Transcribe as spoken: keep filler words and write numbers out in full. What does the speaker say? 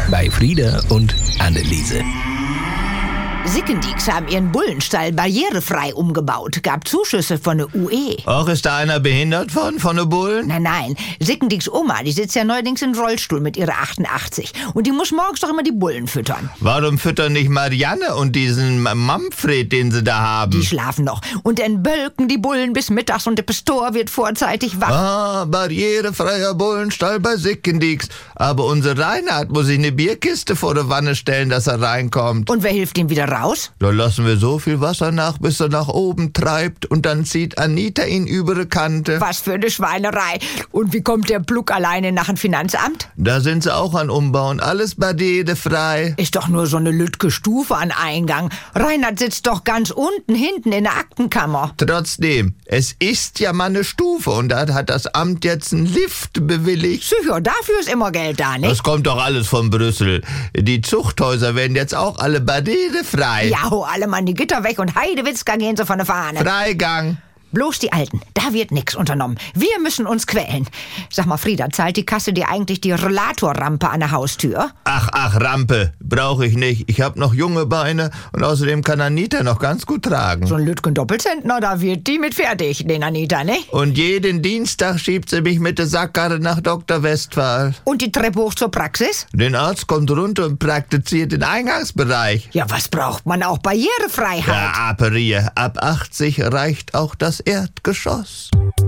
bei Frieda und Anneliese. Sickendieks haben ihren Bullenstall barrierefrei umgebaut. Gab Zuschüsse von der U E. Ach, ist da einer behindert worden von den Bullen? Nein, nein. Sickendieks Oma, die sitzt ja neuerdings im Rollstuhl mit ihrer achtundachtzig. Und die muss morgens doch immer die Bullen füttern. Warum füttern nicht Marianne und diesen Manfred, den sie da haben? Die schlafen noch. Und dann bölken die Bullen bis mittags und der Pastor wird vorzeitig wach. Ah, barrierefreier Bullenstall bei Sickendieks. Aber unser Reinhard muss sich eine Bierkiste vor der Wanne stellen, dass er reinkommt. Und wer hilft ihm wieder raus? Da lassen wir so viel Wasser nach, bis er nach oben treibt. Und dann zieht Anita ihn über die Kante. Was für eine Schweinerei. Und wie kommt der Pluck alleine nach dem Finanzamt? Da sind sie auch an Umbauen. Alles barrierefrei. Ist doch nur so eine lütge Stufe an Eingang. Reinhard sitzt doch ganz unten, hinten in der Aktenkammer. Trotzdem, es ist ja mal eine Stufe. Und da hat das Amt jetzt einen Lift bewilligt. Sicher, dafür ist immer Geld da, nicht? Das kommt doch alles von Brüssel. Die Zuchthäuser werden jetzt auch alle barrierefrei. Ja, hau alle Mann die Gitter weg und Heidewitzka gehen sie von der Fahne. Freigang. Bloß die Alten, da wird nix unternommen. Wir müssen uns quälen. Sag mal, Frieda, zahlt die Kasse dir eigentlich die Rollatorrampe an der Haustür? Ach, ach, Rampe, brauche ich nicht. Ich habe noch junge Beine und außerdem kann Anita noch ganz gut tragen. So ein Lütgen Doppelzentner, da wird die mit fertig, den Anita, ne? Und jeden Dienstag schiebt sie mich mit der Sackkarre nach Doktor Westphal. Und die Treppe hoch zur Praxis? Den Arzt kommt runter und praktiziert den Eingangsbereich. Ja, was braucht man auch? Barrierefreiheit. Ja, Aperier, ab achtzig reicht auch das Erdgeschoss.